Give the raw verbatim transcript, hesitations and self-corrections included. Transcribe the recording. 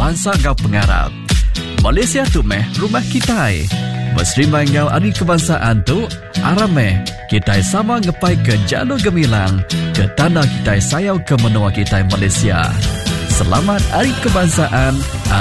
bangsa ngau pengarap. Malaysia tu meh rumah kita. Berserimai ngau hari kebangsaan tu arame kita sama ngepai ke jalur gemilang ke tanah kita sayau ke menua kita Malaysia. Selamat Hari Kebangsaan.